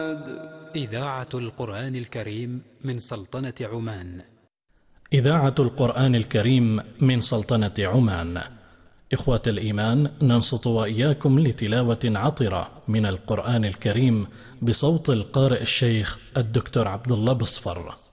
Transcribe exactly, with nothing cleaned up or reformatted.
إذاعة القرآن الكريم من سلطنة عمان. إذاعة القرآن الكريم من سلطنة عمان. إخوة الإيمان، ننصت وإياكم لتلاوة عطرة من القرآن الكريم بصوت القارئ الشيخ الدكتور عبد الله بصفر.